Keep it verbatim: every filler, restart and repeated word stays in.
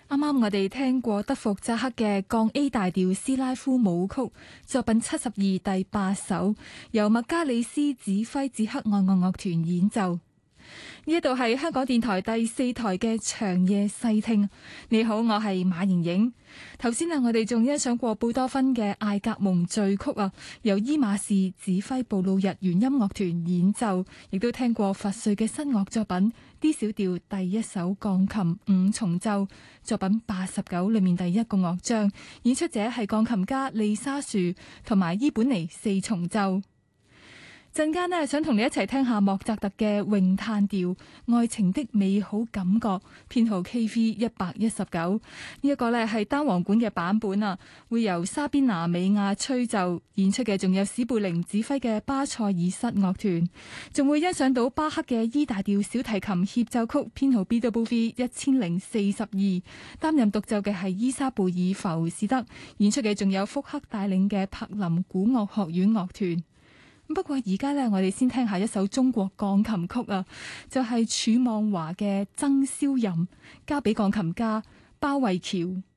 啱啱我哋聽過德福扎克嘅降 A 大調斯拉夫舞曲作品七十二第八首，由麥加里斯指揮捷克愛樂樂團演奏。呢一度係香港電台第四台嘅長夜細聽。你好，我係馬瑩瑩。頭先啊，我哋仲欣賞過貝多芬嘅艾格蒙序曲啊，由伊馬士指揮布魯日圓音樂團演奏，亦都聽過佛瑞嘅新樂作品 D 小調第一首鋼琴五重奏作品八十九裏面第一個樂章，演出者係鋼琴家利沙樹同埋伊本尼四重奏。陣間呢，想同你一齊聽下莫扎特嘅詠嘆調《愛情的美好感覺》，編號 K V 一百一十九。呢一個呢係單簧管嘅版本啊，會由沙邊拿美亞吹奏，演出嘅仲有史貝寧指揮嘅巴塞爾室樂團，仲會欣賞到巴克嘅 E 大調小提琴協奏曲，編號 B W V 一千零四十二。擔任獨奏嘅係伊莎貝爾浮士德，演出嘅仲有福克帶領嘅柏林古樂學院樂團。不過而家呢，我哋先聽下一首中國鋼琴曲啊，就係、是、楚望華嘅《僧宵吟》，交俾鋼琴家包慧喬。